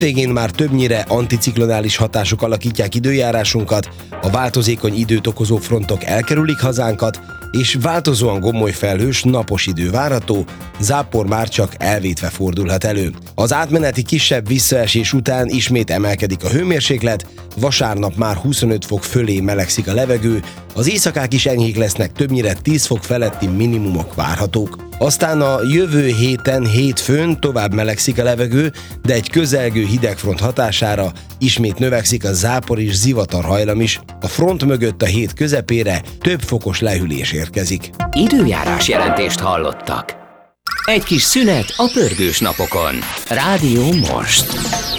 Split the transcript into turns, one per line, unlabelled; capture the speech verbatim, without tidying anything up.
Végén már többnyire anticiklonális hatások alakítják időjárásunkat, a változékony időt okozó frontok elkerülik hazánkat, és változóan gomoly felhős, napos idő várható, zápor már csak elvétve fordulhat elő. Az átmeneti kisebb visszaesés után ismét emelkedik a hőmérséklet, vasárnap már huszonöt fok fölé melegszik a levegő, az éjszakák is enyhék lesznek, többnyire tíz fok feletti minimumok várhatók. Aztán a jövő héten hétfőn tovább melegszik a levegő, de egy közelgő hidegfront hatására ismét növekszik a zápor és zivatar hajlam is. A front mögött a hét közepére több fokos lehűlés érkezik.
Időjárás jelentést hallottak. Egy kis szünet a pörgős napokon. Rádió Most.